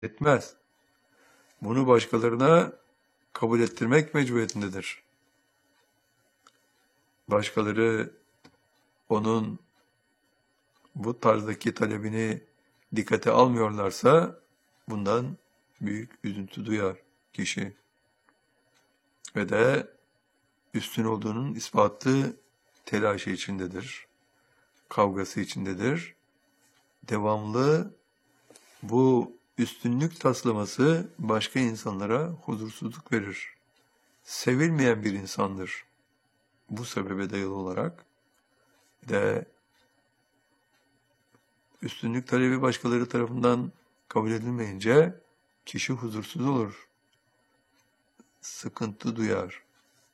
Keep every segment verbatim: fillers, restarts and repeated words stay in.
etmez. Bunu başkalarına kabul ettirmek mecburiyetindedir. Başkaları onun bu tarzdaki talebini dikkate almıyorlarsa bundan büyük üzüntü duyar kişi. Ve de üstün olduğunun ispatı telaşı içindedir. Kavgası içindedir. Devamlı bu üstünlük taslaması başka insanlara huzursuzluk verir. Sevilmeyen bir insandır. Bu sebebe dayalı olarak de üstünlük talebi başkaları tarafından kabul edilmeyince kişi huzursuz olur. Sıkıntı duyar.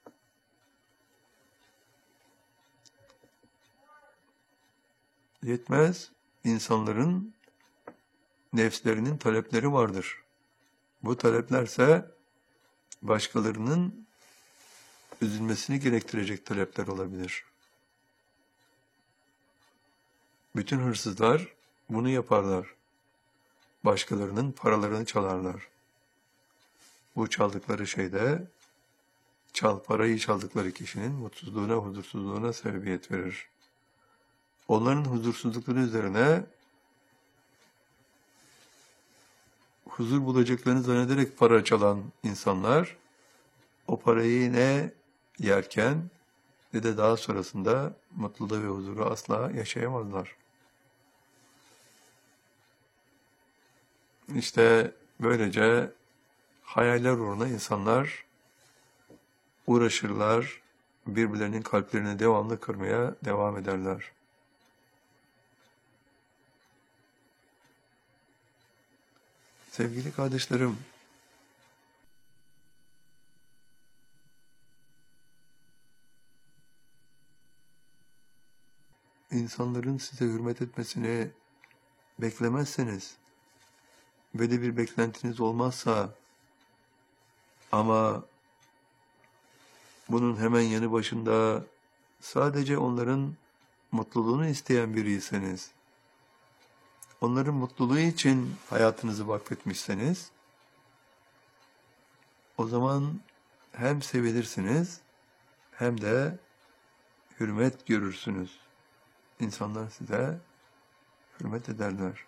Yetmez, insanların nefslerinin talepleri vardır. Bu taleplerse başkalarının üzülmesini gerektirecek talepler olabilir. Bütün hırsızlar bunu yaparlar. Başkalarının paralarını çalarlar. Bu çaldıkları şeyde çal parayı çaldıkları kişinin mutsuzluğuna, huzursuzluğuna sebebiyet verir. Onların huzursuzlukları üzerine huzur bulacaklarını zannederek para çalan insanlar o parayı ne yerken ne de daha sonrasında mutluluğu ve huzuru asla yaşayamazlar. İşte böylece hayaller uğruna insanlar uğraşırlar, birbirlerinin kalplerini devamlı kırmaya devam ederler. Sevgili kardeşlerim, insanların size hürmet etmesini beklemezseniz ve de bir beklentiniz olmazsa ama bunun hemen yanı başında sadece onların mutluluğunu isteyen biriyseniz, onların mutluluğu için hayatınızı vakfetmişseniz, o zaman hem sevilirsiniz hem de hürmet görürsünüz. İnsanlar size hürmet ederler.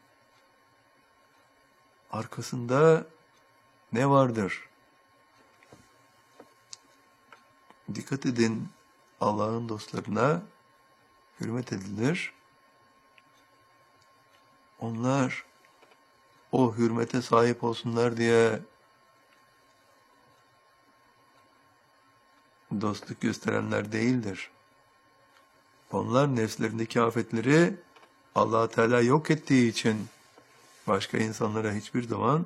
Arkasında ne vardır? Dikkat edin, Allah'ın dostlarına hürmet edilir. Onlar o hürmete sahip olsunlar diye dostluk gösterenler değildir. Onlar nefslerindeki afetleri Allah Teala yok ettiği için başka insanlara hiçbir zaman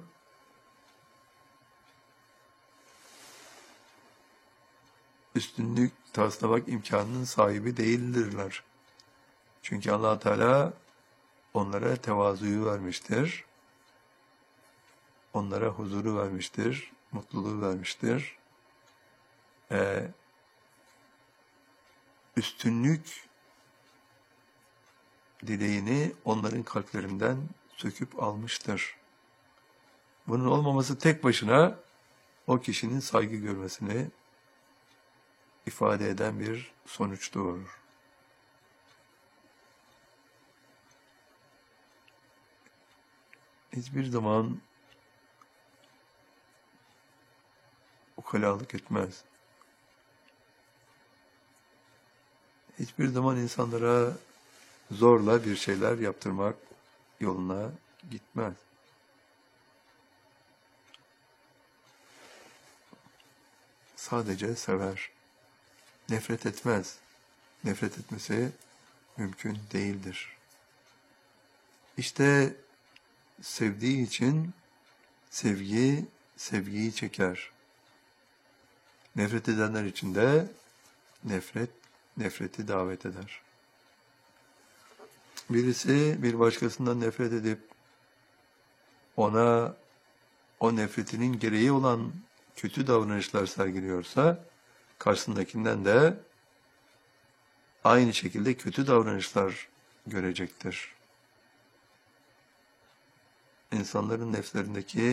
üstünlük taslamak imkanının sahibi değildirler. Çünkü Allah Teala onlara tevazuyu vermiştir. Onlara huzuru vermiştir, mutluluğu vermiştir. Ee, üstünlük dileğini onların kalplerinden söküp almıştır. Bunun olmaması tek başına o kişinin saygı görmesini ifade eden bir sonuç doğurur. Hiçbir zaman ukalalık etmez. Hiçbir zaman insanlara zorla bir şeyler yaptırmak yoluna gitmez. Sadece sever. Nefret etmez. Nefret etmesi mümkün değildir. İşte sevdiği için sevgi, sevgiyi çeker. Nefret edenler için de nefret, nefreti davet eder. Birisi bir başkasından nefret edip ona o nefretinin gereği olan kötü davranışlar sergiliyorsa, karşısındakinden de aynı şekilde kötü davranışlar görecektir. insanların nefslerindeki